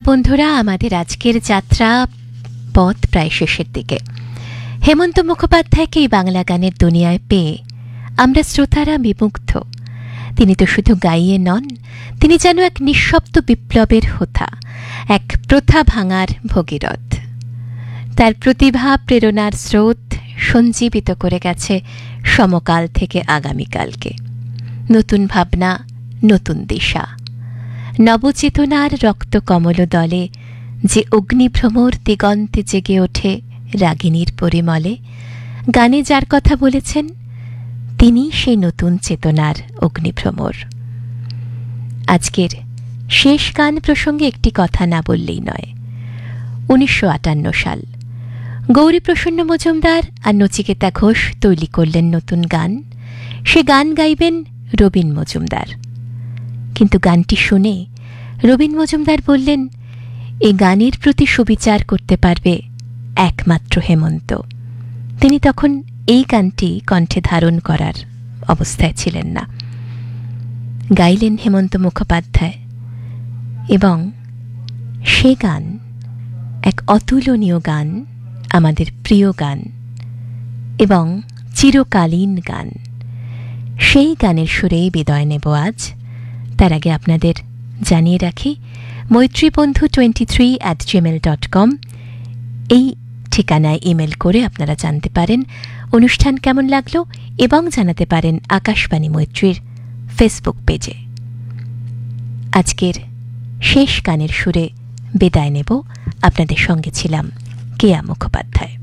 বন্ধুরা, আমাদের আজকের যাত্রা পথ প্রায় শেষের দিকে। হেমন্ত মুখোপাধ্যায়কে এই বাংলা গানের দুনিয়ায় পেয়ে আমরা শ্রোতারা বিমুগ্ধ। তিনি তো শুধু গাইয়ে নন, তিনি যেন এক নিঃশব্দ বিপ্লবের হোতা, এক প্রথা ভাঙার ভগীরথ। তার প্রতিভা, প্রেরণার স্রোত সঞ্জীবিত করে গেছে সমকাল থেকে আগামীকালকে। নতুন ভাবনা, নতুন দিশা, নবচেতনার রক্ত কমল দলে যে অগ্নিভ্রমর দিগন্তে জেগে ওঠে রাগিনীর পরিমলে। গানে যার কথা বলেছেন তিনি সেই নতুন চেতনার অগ্নিভ্রমর। আজকের শেষ গান প্রসঙ্গে একটি কথা না বললেই নয়। 1958 সাল, গৌরীপ্রসন্ন মজুমদার আর নচিকেতা ঘোষ তৈরি করলেন নতুন গান। সে গান গাইবেন রবীন মজুমদার। কিন্তু গানটি শুনে রবীন মজুমদার বললেন, এই গানের প্রতি সুবিচার করতে পারবে একমাত্র হেমন্ত। তিনি তখন এই গানটি কণ্ঠে ধারণ করার অবস্থায় ছিলেন না। গাইলেন হেমন্ত মুখোপাধ্যায়, এবং সে গান এক অতুলনীয় গান, আমাদের প্রিয় গান এবং চিরকালীন গান। সেই গানের সুরেই বিদায় নেব আজ। তার আগে আপনাদের জানিয়ে রাখি, maitribandhu23@gmail.com এই ঠিকানায় ইমেল করে আপনারা জানতে পারেন অনুষ্ঠান কেমন লাগলো এবং জানাতে পারেন আকাশবাণী মৈত্রীর ফেসবুক পেজে। আজকের শেষ গানের সুরে বিদায় নেব। আপনাদের সঙ্গে ছিলাম কেয়া মুখোপাধ্যায়।